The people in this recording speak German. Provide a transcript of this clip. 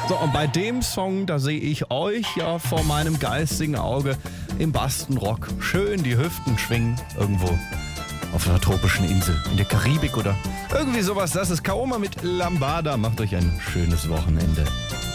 So, und bei dem Song, da sehe ich euch ja vor meinem geistigen Auge im Bastenrock schön die Hüften schwingen irgendwo auf einer tropischen Insel, in der Karibik oder irgendwie sowas. Das ist Kaoma mit Lambada. Macht euch ein schönes Wochenende.